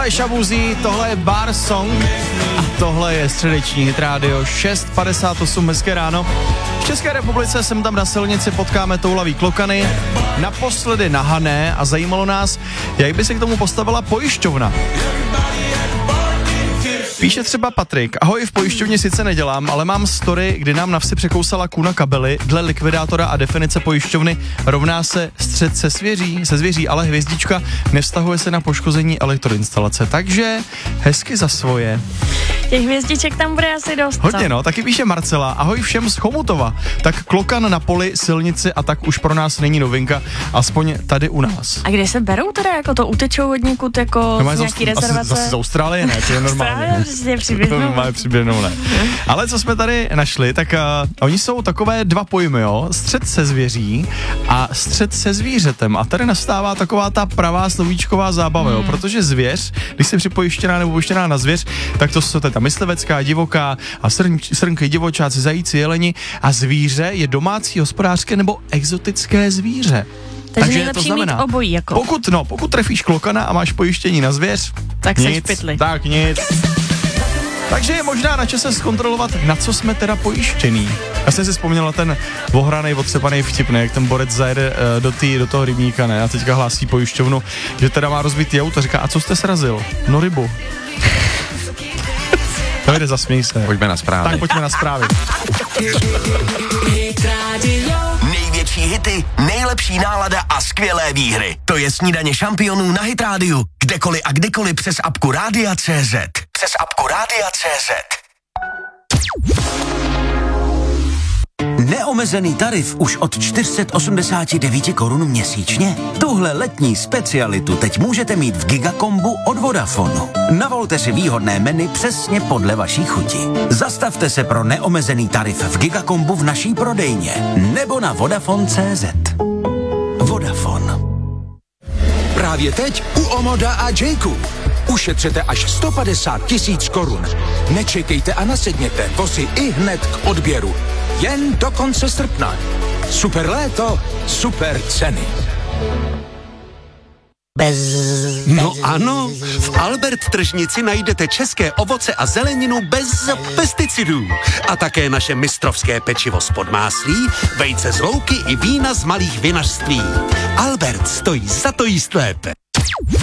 Tohle je Shabuzi, tohle je Bar Song a tohle je středeční Hit Radio 6:58, hezké ráno. V České republice sem tam na silnici potkáme toulavý klokany, naposledy na Hané a zajímalo nás, jak by se k tomu postavila pojišťovna. Píše třeba Patrik, ahoj, v pojišťovně sice nedělám, ale mám story, kdy nám na vsi překousala kůna kabely, dle likvidátora a definice pojišťovny rovná se střet se zvěří, ale hvězdička nevztahuje se na poškození elektroinstalace, takže hezky za svoje. Těch hvězdiček tam bude asi dost. Hodně, no, taky píše Marcela, ahoj všem z Chomutova, tak klokan na poli, silnici a tak už pro nás není novinka, aspoň tady u nás. A kde se berou teda, jako to utečou od někud, jako z nějaký rezervace? Zase z Austrálie, ne, to je normálně. Přiběhnou, ne. Ale co jsme tady našli, tak oni jsou takové dva pojmy, jo, střet se zvěří a střet se zvířetem a tady nastává taková ta pravá slovíčková zábava, jo, protože zvěř, když se připojištěná nebo pojištěná na zvěř, tak to jsou ta myslivecká, divoká a srnky, divočáci, zajíci, jeleni a zvíře je domácí, hospodářské nebo exotické zvíře. Takže to znamená, mít obojí, jako. Pokud trefíš klokana a máš pojištění na zvěř, tak seš pytli. Tak nic. Takže je možná na čase zkontrolovat, na co jsme teda pojištěný. Já jsem si vzpomněl na ten ohranej, otřepanej vtipný, jak ten borec zajede do toho rybníka, ne? A teďka hlásí pojišťovnu, že teda má rozbitý auto. Říká, a co jste srazil? No rybu. Davide, zasměj se. Pojďme na zprávy. Tak pojďme na zprávy. Největší hity, nejlepší nálada a skvělé výhry. To je snídaně šampionů na Hit Radio. Kdekoliv a kdykoliv přes apku Rádia.cz. Přes apku Rádia.cz. Neomezený tarif už od 489 korun měsíčně. Tuhle letní specialitu teď můžete mít v Gigakombu od Vodafonu. Navolte si výhodné menu přesně podle vaší chuti. Zastavte se pro neomezený tarif v Gigakombu v naší prodejně nebo na Vodafone.cz. Vodafone. Právě teď u Omoda a Jayku. Ušetřete až 150 000 korun. Nečekejte a nasedněte, vozy i hned k odběru. Jen do konce srpna. Super léto, super ceny. No ano, v Albert tržnici najdete české ovoce a zeleninu bez pesticidů. A také naše mistrovské pečivo z Podmáslí, vejce z louky i vína z malých vinařství. Albert stojí za to jíst lépe.